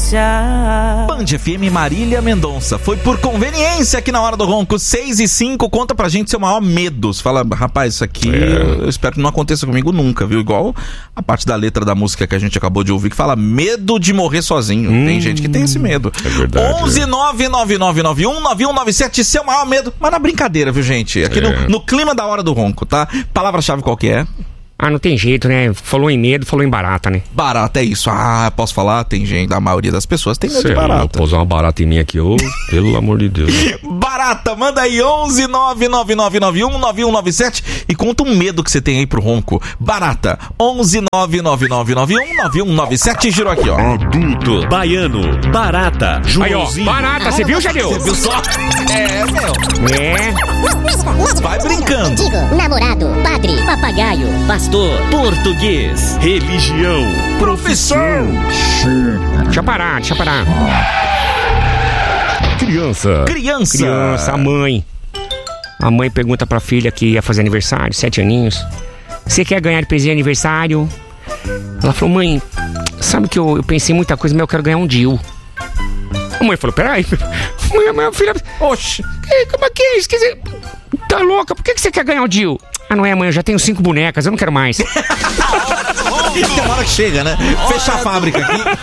Band FM Marília Mendonça. Foi por conveniência aqui na Hora do Ronco, 6h05. Conta pra gente seu maior medo. Você fala, rapaz, isso aqui eu espero que não aconteça comigo nunca, viu? Igual a parte da letra da música que a gente acabou de ouvir, que fala medo de morrer sozinho. Tem gente que tem esse medo. É verdade. 11-99991-9197, seu maior medo. Mas na brincadeira, viu, gente? Aqui no clima da Hora do Ronco, tá? Palavra-chave qual que é? Ah, não tem jeito, né? Falou em medo, falou em barata, né? Barata, é isso. Ah, posso falar? Tem gente, a maioria das pessoas tem medo de barata. Vou pousar uma barata em mim aqui, pelo amor de Deus. Barata, manda aí 11-99991-9197 e conta um medo que você tem aí pro ronco. Barata, 11-99991-9197, girou aqui, ó. Adulto, baiano, barata, Joãozinho. Aí, ó, barata, você viu, Jadeu? Você viu só? Meu. Vai brincando. Digo, namorado, padre, papagaio, pastor, português, Religião, Profissão. Deixa parar. Criança. Criança, a mãe. A mãe pergunta pra filha que ia fazer aniversário, 7 aninhos. Você quer ganhar de presente de aniversário? Ela falou, mãe, sabe que eu pensei em muita coisa, mas eu quero ganhar um DIU. A mãe falou, peraí, minha filha... Oxe, como é que é isso? Quer dizer, tá louca? Por que você quer ganhar um DIU? Ah, não é, mãe, eu já tenho 5 bonecas, eu não quero mais. Tem uma hora que chega, né? Fechar a fábrica aqui.